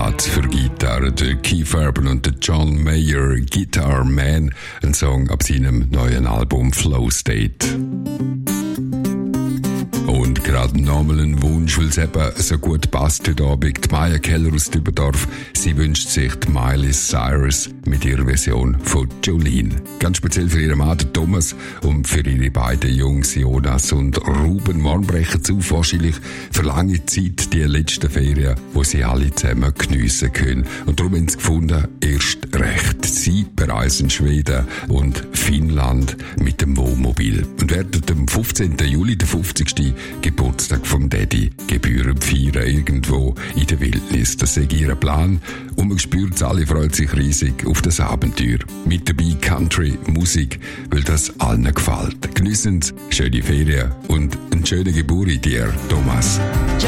Platz für Gitarre. Der Keith Urban und der John Mayer, Guitar Man, ein Song ab seinem neuen Album Flow State. Und gerade nochmal ein Wunsch, weil es eben so gut passt heute Abend. Die Maya Keller aus Dübendorf, sie wünscht sich die Miley Cyrus mit ihrer Version von Jolene. Ganz speziell für ihren Mann Thomas und für ihre beiden Jungs Jonas und Ruben. Morgen brechen zu, wahrscheinlich für lange Zeit die letzten Ferien, wo sie alle zusammen geniessen können. Und darum haben sie gefunden, erst recht. Sie bereisen Schweden und Finnland mit dem Wohnmobil und werden am 15. Juli, der 50. Geburtstag vom Daddy, gebührend feiern irgendwo in der Wildnis. Das ist ihr Plan und man spürt es, alle freuen sich riesig auf das Abenteuer. Mit dabei Country, Musik, weil das allen gefällt. Geniessen Sie schöne Ferien und eine schöne Geburt dir, Thomas.